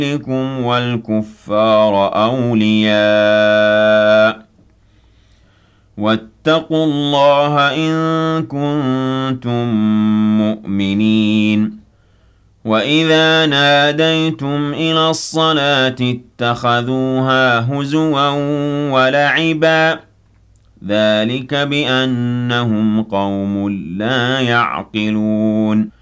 لكم والكفار أولياء واتقوا الله إن كنتم مؤمنين وإذا ناديتم إلى الصلاة اتخذوها هزوا ولعبا ذلك بأنهم قوم لا يعقلون